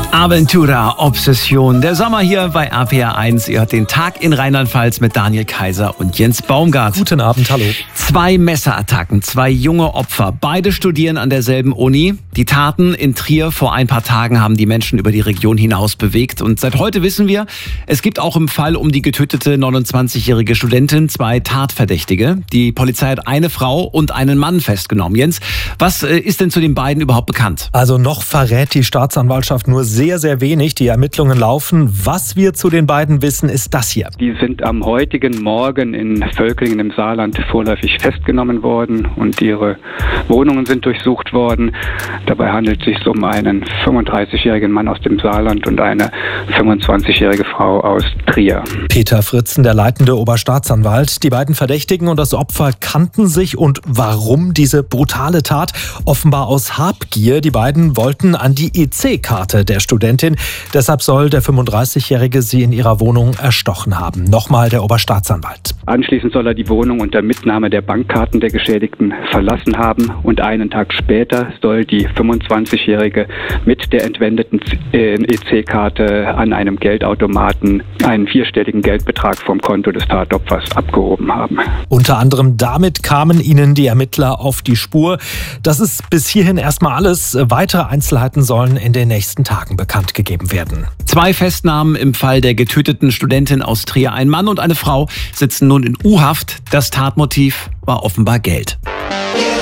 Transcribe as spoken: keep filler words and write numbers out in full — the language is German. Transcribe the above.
Aventura Obsession. Der Sommer hier bei R P R eins. Ihr hört den Tag in Rheinland-Pfalz mit Daniel Kaiser und Jens Baumgart. Guten Abend, hallo. Zwei Messerattacken, zwei junge Opfer. Beide studieren an derselben Uni. Die Taten in Trier vor ein paar Tagen haben die Menschen über die Region hinaus bewegt. Und seit heute wissen wir, es gibt auch im Fall um die getötete neunundzwanzigjährige Studentin zwei Tatverdächtige. Die Polizei hat eine Frau und einen Mann festgenommen. Jens, was ist denn zu den beiden überhaupt bekannt? Also noch verrät die Staatsanwaltschaft nur sehr, sehr wenig. Die Ermittlungen laufen. Was wir zu den beiden wissen, ist das hier. Die sind am heutigen Morgen in Völklingen im Saarland vorläufig festgenommen worden und ihre Wohnungen sind durchsucht worden. Dabei handelt es sich um einen fünfunddreißigjährigen Mann aus dem Saarland und eine fünfundzwanzigjährige Frau aus Trier. Peter Fritzen, der leitende Oberstaatsanwalt. Die beiden Verdächtigen und das Opfer kannten sich. Und warum diese brutale Tat? Offenbar aus Habgier. Die beiden wollten an die E C-Karte der Studentin. Deshalb soll der fünfunddreißigjährige sie in ihrer Wohnung erstochen haben. Nochmal der Oberstaatsanwalt. Anschließend soll er die Wohnung unter Mitnahme der Bankkarten der Geschädigten verlassen haben und einen Tag später soll die fünfundzwanzigjährige mit der entwendeten E C-Karte an einem Geldautomaten einen vierstelligen Geldbetrag vom Konto des Tatopfers abgehoben haben. Unter anderem damit kamen ihnen die Ermittler auf die Spur. Das ist bis hierhin erstmal alles. Weitere Einzelheiten sollen in den nächsten Tagen bekannt gegeben werden. Zwei Festnahmen im Fall der getöteten Studentin aus Trier. Ein Mann und eine Frau sitzen nun in U-Haft. Das Tatmotiv war offenbar Geld.